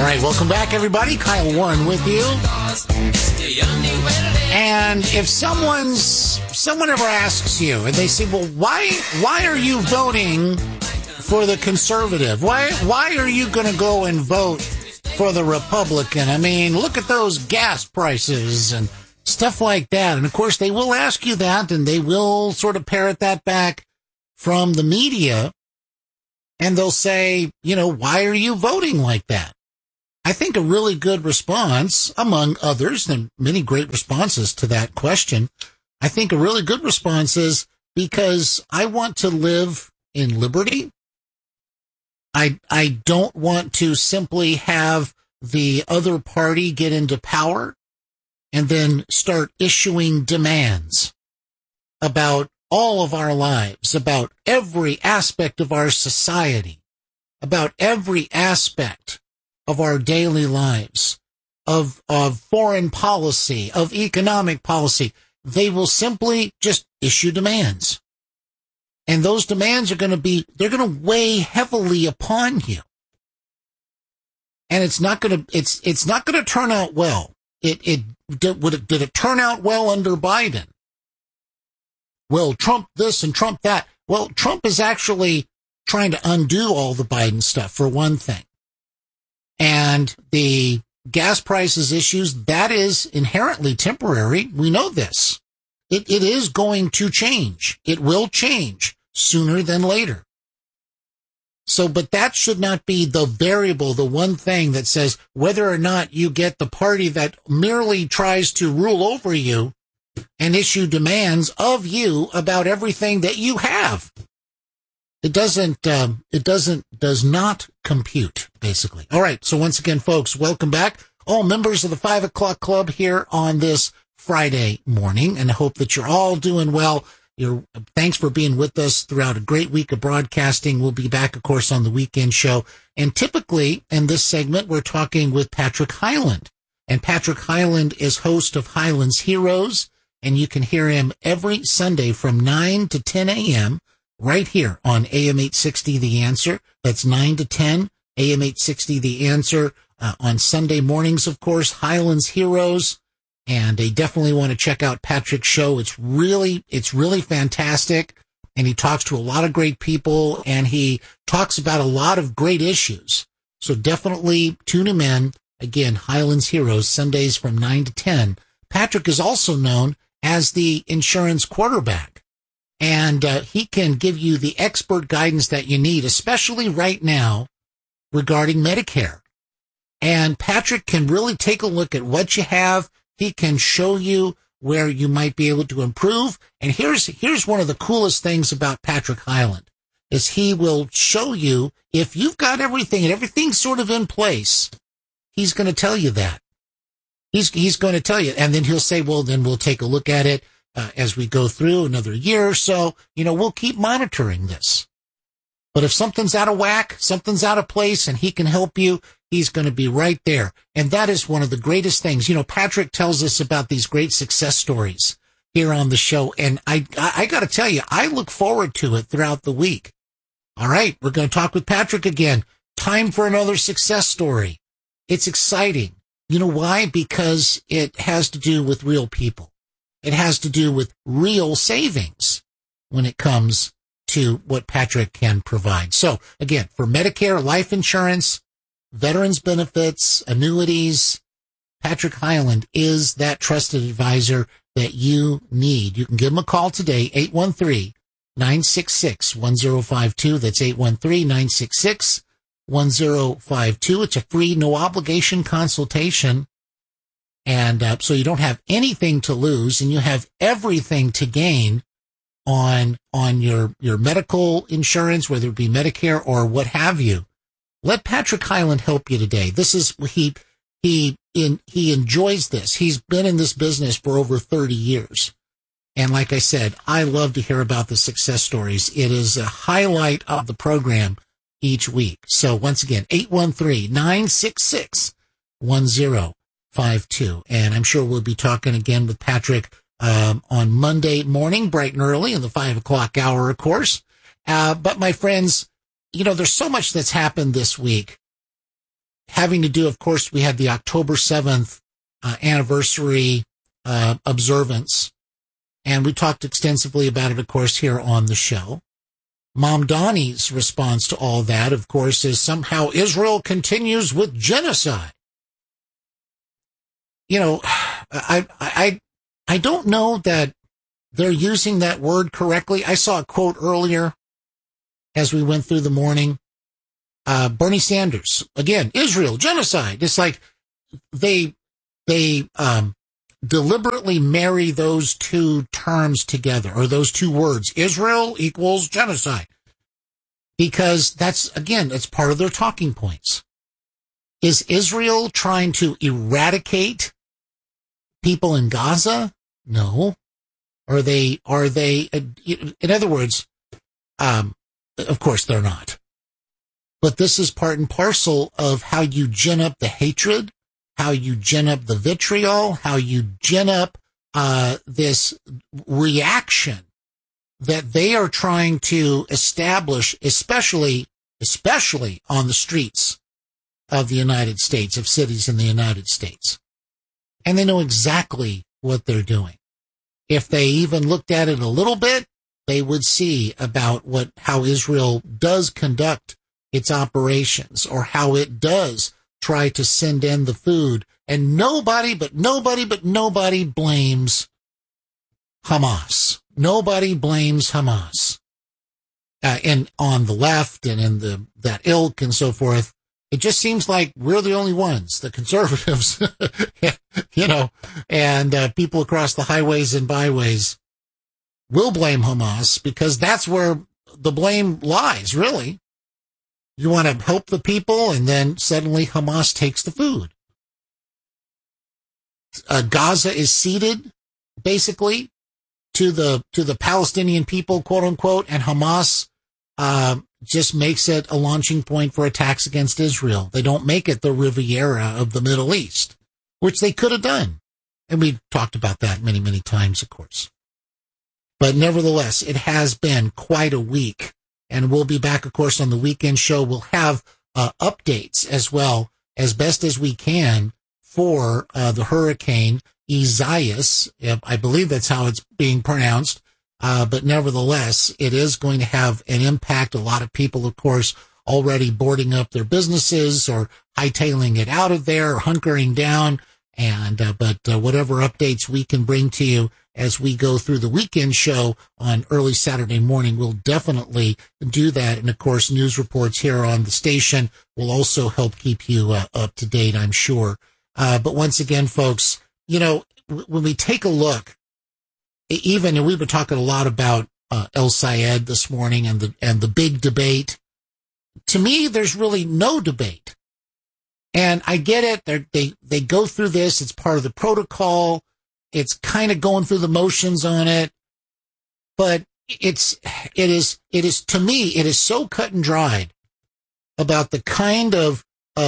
All right, welcome back, everybody. Kyle Warren with you. And if someone ever asks you, and they say, well, why are you voting for the conservative? Why are you going to go and vote for the Republican? I mean, look at those gas prices and stuff like that. And, of course, they will ask you that, and they will sort of parrot that back from the media. And they'll say, why are you voting like that? I think a really good response, among others, and many great responses to that question, I think a really good response is because I want to live in liberty. I don't want to simply have the other party get into power and then start issuing demands about all of our lives, about every aspect of our society, about every aspect of our daily lives, of foreign policy, of economic policy. They will simply just issue demands. And those demands they're going to weigh heavily upon you. And it's not going to turn out well. Did it turn out well under Biden? Well, Trump this and Trump that. Well, Trump is actually trying to undo all the Biden stuff, for one thing. And the gas prices issues, that is inherently temporary. We know this. It is going to change. It will change sooner than later. So, but that should not be the variable, the one thing that says whether or not you get the party that merely tries to rule over you and issue demands of you about everything that you have. It does not compute, basically. All right. So once again, folks, welcome back. All members of the 5 o'clock club here on this Friday morning, and I hope that you're all doing well. Thanks for being with us throughout a great week of broadcasting. We'll be back, of course, on the weekend show. And typically in this segment, we're talking with Patrick Hyland. And Patrick Hyland is host of Hyland's Heroes, and you can hear him every Sunday from 9 to 10 a.m. right here on AM 860 The Answer. That's 9 to 10, AM 860 The Answer. On Sunday mornings, of course, Hyland's Heroes. And they definitely want to check out Patrick's show. It's really fantastic. And he talks to a lot of great people, and he talks about a lot of great issues. So definitely tune him in. Again, Hyland's Heroes, Sundays from 9 to 10. Patrick is also known as the insurance quarterback. And he can give you the expert guidance that you need, especially right now regarding Medicare. And Patrick can really take a look at what you have. He can show you where you might be able to improve. And here's one of the coolest things about Patrick Hyland is he will show you if you've got everything and everything's sort of in place. He's going to tell you that. He's going to tell you. And then he'll say, well, then we'll take a look at it as we go through another year or so. We'll keep monitoring this. But if something's out of whack, something's out of place, and he can help you, he's going to be right there. And that is one of the greatest things. Patrick tells us about these great success stories here on the show. And I got to tell you, I look forward to it throughout the week. All right. We're going to talk with Patrick again. Time for another success story. It's exciting. You know why? Because it has to do with real people. It has to do with real savings when it comes to what Patrick can provide. So again, for Medicare, life insurance, veterans benefits, annuities, Patrick Hyland is that trusted advisor that you need. You can give him a call today, 813-966-1052. That's 813-966-1052. It's a free, no obligation consultation. And so you don't have anything to lose, and you have everything to gain on your medical insurance, whether it be Medicare or what have you. Let Patrick Hyland help you today. This is he enjoys this. He's been in this business for over 30 years. And like I said, I love to hear about the success stories. It is a highlight of the program each week. So once again, 813-966-1052. And I'm sure we'll be talking again with Patrick on Monday morning, bright and early in the 5 o'clock hour, of course. But my friends, there's so much that's happened this week. having to do, of course, we had the October 7th anniversary observance, and we talked extensively about it, of course, here on the show. Mom Donnie's response to all that, of course, is somehow Israel continues with genocide. You know, I don't know that they're using that word correctly. I saw a quote earlier as we went through the morning. Bernie Sanders, again, Israel, genocide. It's like they deliberately marry those two terms together, or those two words, Israel equals genocide, because that's part of their talking points. Is Israel trying to eradicate people in Gaza? No. Are they, in other words, of course they're not. But this is part and parcel of how you gin up the hatred, how you gin up the vitriol, how you gin up this reaction that they are trying to establish, especially on the streets of the United States, of cities in the United States. And they know exactly what they're doing. If they even looked at it a little bit, they would see about how Israel does conduct its operations, or how it does try to send in the food. And nobody blames Hamas. Nobody blames Hamas. And on the left and in that ilk and so forth, it just seems like we're the only ones, the conservatives, and people across the highways and byways will blame Hamas, because that's where the blame lies, really. You want to help the people, and then suddenly Hamas takes the food. Gaza is ceded, basically, to the Palestinian people, quote unquote, and Hamas just makes it a launching point for attacks against Israel. They don't make it the Riviera of the Middle East, which they could have done. And we've talked about that many, many times, of course. But nevertheless, it has been quite a week. And we'll be back, of course, on the weekend show. We'll have updates as well, as best as we can, for the hurricane Isaias. I believe that's how it's being pronounced. But nevertheless, it is going to have an impact. A lot of people, of course, already boarding up their businesses or hightailing it out of there or hunkering down. But whatever updates we can bring to you as we go through the weekend show on early Saturday morning, we'll definitely do that. And of course, news reports here on the station will also help keep you up to date, I'm sure. But once again, folks, when we take a look, and we've been talking a lot about El Sayed this morning and the big debate. To me, there's really no debate. And I get it. They go through this. It's part of the protocol. It's kind of going through the motions on it. But it is to me, it is so cut and dried about the kind of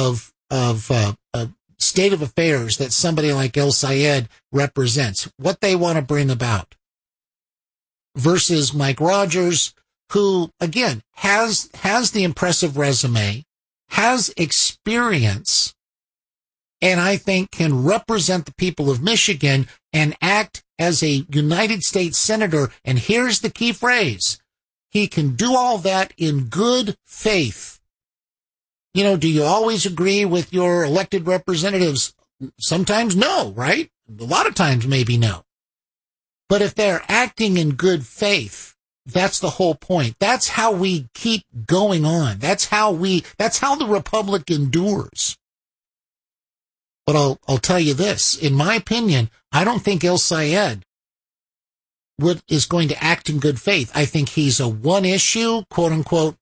state of affairs that somebody like El Sayed represents, what they want to bring about, versus Mike Rogers, who, again, has the impressive resume, has experience, and I think can represent the people of Michigan and act as a United States senator. And here's the key phrase: he can do all that in good faith. Do you always agree with your elected representatives? Sometimes no, right? A lot of times maybe no. But if they're acting in good faith, that's the whole point. That's how we keep going on. That's how the Republic endures. But I'll tell you this, in my opinion, I don't think El Sayed is going to act in good faith. I think he's a one issue, quote unquote,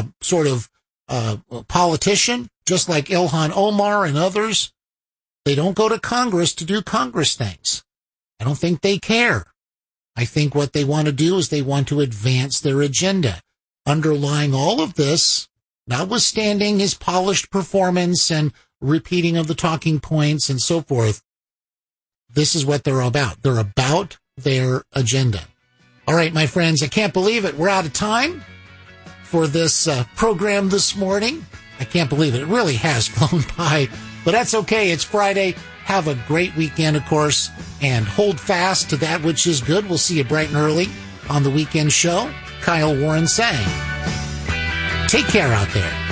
politician, just like Ilhan Omar and others. They don't go to Congress to do Congress things. I don't think they care. I think what they want to do is they want to advance their agenda. Underlying all of this, notwithstanding his polished performance and repeating of the talking points and so forth, this is what they're about. They're about their agenda. All right, my friends, I can't believe it. We're out of time for this program this morning. I can't believe it. It really has flown by, but that's okay. It's Friday. Have a great weekend, of course, and hold fast to that which is good. We'll see you bright and early on the weekend show. Kyle Warren saying, take care out there.